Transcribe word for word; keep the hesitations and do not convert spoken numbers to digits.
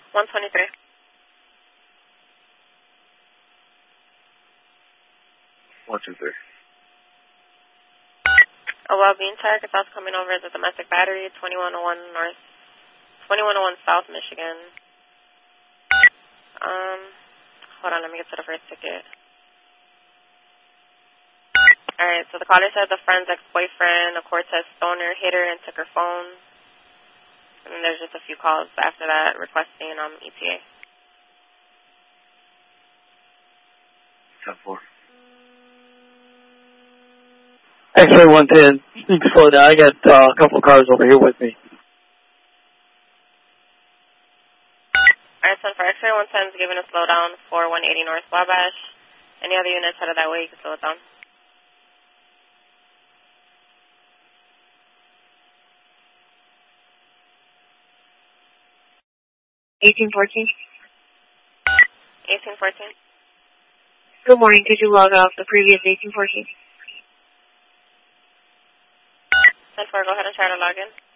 one twenty-three. one two three. A well-being check. It's also coming over as a domestic battery, twenty-one oh one North, twenty-one oh one South Michigan. Um, hold on, let me get to the first ticket. Alright, so the caller said the friend's ex-boyfriend, a Cortez stoner, hit her and took her phone. And then there's just a few calls after that requesting um, E T A. ten four. X-ray one ten. You can slow down. I got uh, a couple of cars over here with me. Alright, so for X-ray one ten is giving a slowdown for one eighty North Wabash. Any other units headed that way, you can slow it down. eighteen fourteen. eighteen fourteen. Good morning. Could you log off the previous eighteen fourteen? ten four, go ahead and try to log in.